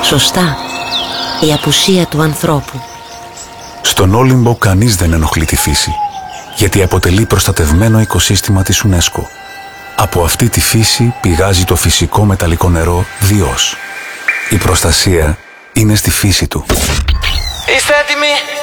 Σωστά, η απουσία του ανθρώπου. Στον Όλυμπο κανείς δεν ενοχλεί τη φύση, γιατί αποτελεί προστατευμένο οικοσύστημα της UNESCO. Από αυτή τη φύση πηγάζει το φυσικό μεταλλικό νερό Διός. Η προστασία είναι στη φύση του. Είστε έτοιμοι?